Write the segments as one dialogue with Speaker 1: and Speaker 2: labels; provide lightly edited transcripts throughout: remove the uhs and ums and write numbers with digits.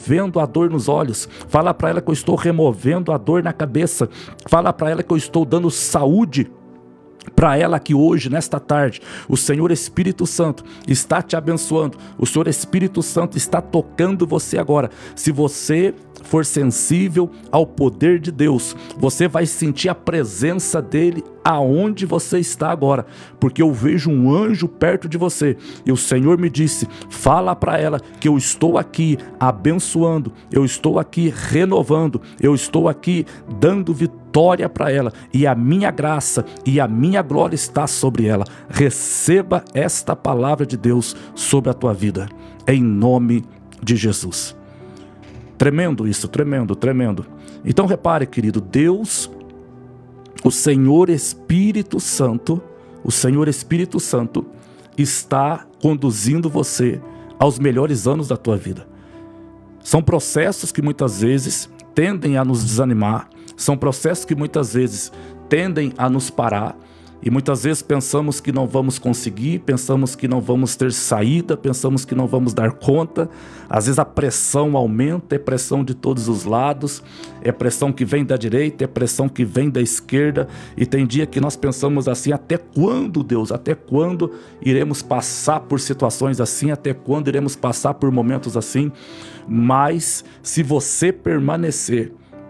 Speaker 1: removendo a dor nos olhos. Fala para ela que eu estou removendo a dor na cabeça. Fala para ela que eu estou dando saúde para ela que hoje, nesta tarde, o Senhor Espírito Santo está te abençoando. O Senhor Espírito Santo está tocando você agora. Se você for sensível ao poder de Deus, você vai sentir a presença dele aonde você está agora, porque eu vejo um anjo perto de você e o Senhor me disse: fala para ela que eu estou aqui abençoando, eu estou aqui renovando, eu estou aqui dando vitória para ela, e a minha graça e a minha glória está sobre ela. Receba esta palavra de Deus sobre a tua vida, em nome de Jesus. Tremendo isso, tremendo, tremendo. Então repare, querido, Deus, o Senhor Espírito Santo está conduzindo você aos melhores anos da tua vida. São processos que muitas vezes tendem a nos desanimar, são processos que muitas vezes tendem a nos parar, e muitas vezes pensamos que não vamos conseguir, pensamos que não vamos ter saída, pensamos que não vamos dar conta. Às vezes a pressão aumenta, é pressão de todos os lados, é pressão que vem da direita, é pressão que vem da esquerda, e tem dia que nós pensamos assim: até quando, Deus? Até quando iremos passar por situações assim? Até quando iremos passar por momentos assim? Mas se você permanecer,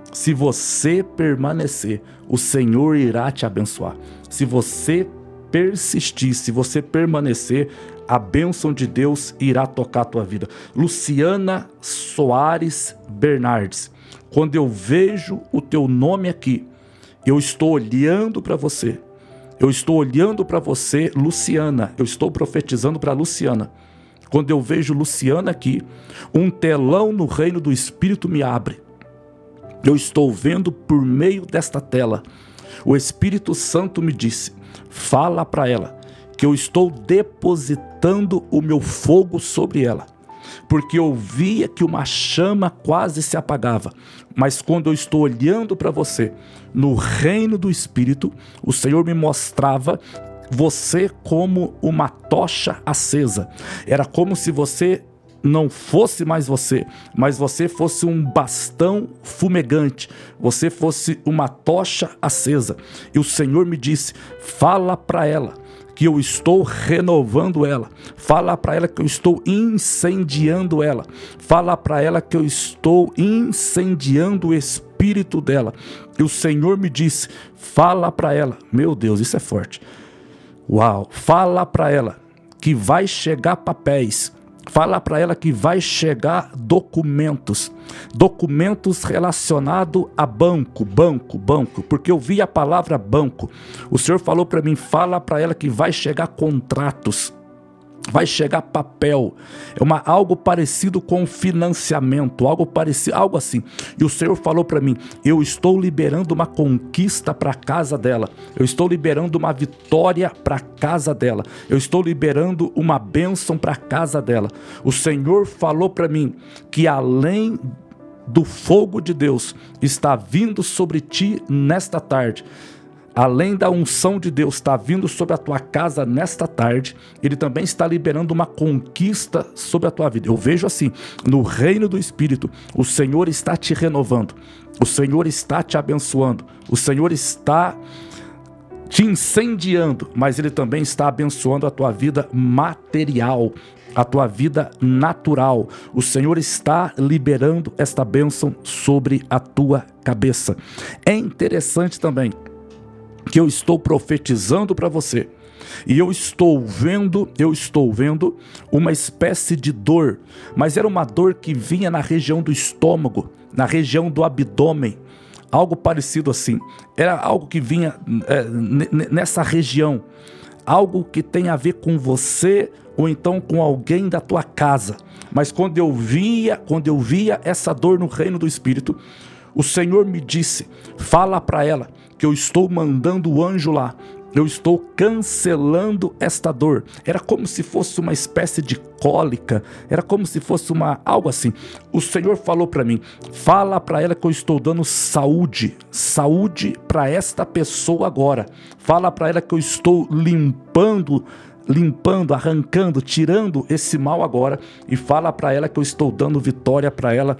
Speaker 1: o Senhor irá te abençoar. Se você persistir, se você permanecer, a bênção de Deus irá tocar a tua vida. Luciana Soares Bernardes, quando eu vejo o teu nome aqui, eu estou olhando para você. Eu estou olhando para você, Luciana. Eu estou profetizando para Luciana. Quando eu vejo Luciana aqui, um telão no reino do Espírito me abre. Eu estou vendo por meio desta tela. O Espírito Santo me disse: fala para ela que eu estou depositando o meu fogo sobre ela. Porque eu via que uma chama quase se apagava. Mas quando eu estou olhando para você, no reino do Espírito, o Senhor me mostrava você como uma tocha acesa. Era como se você não fosse mais você, mas você fosse um bastão fumegante, você fosse uma tocha acesa. E o Senhor me disse: fala para ela que eu estou renovando ela, fala para ela que eu estou incendiando ela, fala para ela que eu estou incendiando o espírito dela. E o Senhor me disse: fala para ela, meu Deus, isso é forte, uau, fala para ela que vai chegar papéis, fala para ela que vai chegar documentos relacionados a banco, porque eu vi a palavra banco. O Senhor falou para mim: fala para ela que vai chegar contratos, vai chegar papel, algo parecido com financiamento, algo assim. E o Senhor falou para mim: eu estou liberando uma conquista para a casa dela, eu estou liberando uma vitória para a casa dela, eu estou liberando uma bênção para a casa dela. O Senhor falou para mim que além do fogo de Deus está vindo sobre ti nesta tarde, além da unção de Deus está vindo sobre a tua casa nesta tarde, Ele também está liberando uma conquista sobre a tua vida. Eu vejo assim, no reino do Espírito, o Senhor está te renovando, o Senhor está te abençoando, o Senhor está te incendiando, mas Ele também está abençoando a tua vida material, a tua vida natural. O Senhor está liberando esta bênção sobre a tua cabeça. É interessante também que eu estou profetizando para você, e eu estou vendo uma espécie de dor, mas era uma dor que vinha na região do estômago, na região do abdômen, algo parecido assim. Era algo que vinha nessa região, algo que tem a ver com você ou então com alguém da tua casa. Mas quando eu via essa dor no reino do Espírito, o Senhor me disse: fala para ela que eu estou mandando o anjo lá, eu estou cancelando esta dor. Era como se fosse uma espécie de cólica, era como se fosse algo assim. O Senhor falou para mim: fala para ela que eu estou dando saúde para esta pessoa agora. Fala para ela que eu estou limpando, arrancando, tirando esse mal agora, e fala para ela que eu estou dando vitória para ela